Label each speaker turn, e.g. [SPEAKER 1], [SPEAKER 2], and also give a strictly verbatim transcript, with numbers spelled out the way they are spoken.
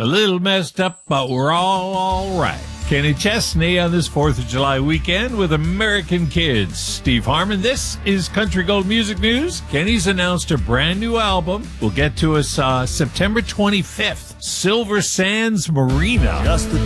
[SPEAKER 1] A little messed up, but we're all all right. Kenny Chesney on this fourth of July weekend with American Kids. Steve Harmon, this is Country Gold Music News. Kenny's announced a brand new album. Will get to us uh, September twenty-fifth. Silver Sands Marina.
[SPEAKER 2] Just the